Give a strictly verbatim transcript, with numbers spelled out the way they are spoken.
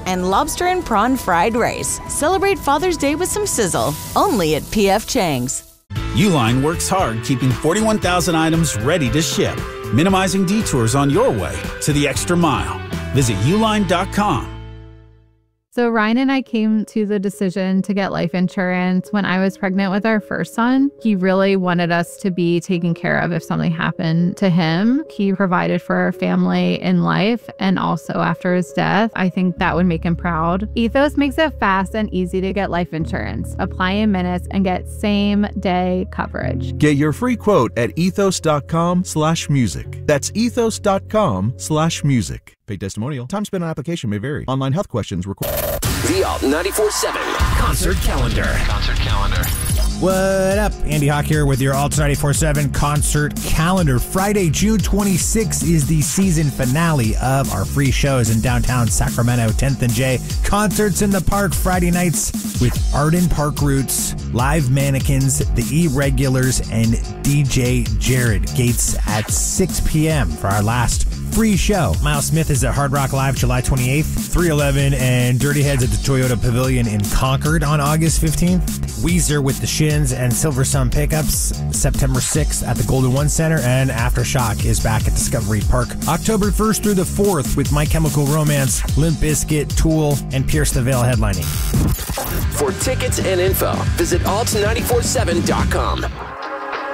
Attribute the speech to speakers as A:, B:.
A: and lobster and prawn fried rice. Celebrate Father's Day with some sizzle, only at P F Chang's.
B: Uline works hard keeping forty-one thousand items ready to ship, minimizing detours on your way to the extra mile. Visit uline dot com.
C: So Ryan and I came to the decision to get life insurance when I was pregnant with our first son. He really wanted us to be taken care of if something happened to him. He provided for our family in life and also after his death. I think that would make him proud. Ethos makes it fast and easy to get life insurance. Apply in minutes and get same day coverage.
D: Get your free quote at ethos dot com slash music. That's ethos dot com slash music. Paid testimonial. Time spent on application may vary. Online health questions required.
E: The Alt ninety-four seven Concert Calendar.
F: Concert Calendar.
G: What up? Andy Hawk here with your Alt ninety-four seven Concert Calendar. Friday, June twenty-sixth is the season finale of our free shows in downtown Sacramento. tenth and J. Concerts in the Park Friday nights with Arden Park Roots, Live Mannequins, The Irregulars, and D J Jared. Gates at six p.m. for our last free show. Miles Smith is at Hard Rock Live July twenty-eighth. three eleven and Dirty Heads at the Toyota Pavilion in Concord on August fifteenth. Weezer with the Shins and Silver Sun Pickups September sixth at the Golden One Center. And Aftershock is back at Discovery Park October first through the fourth with My Chemical Romance, Limp Bizkit, Tool, and Pierce the Veil headlining.
E: For tickets and info, visit alt nine four seven dot com.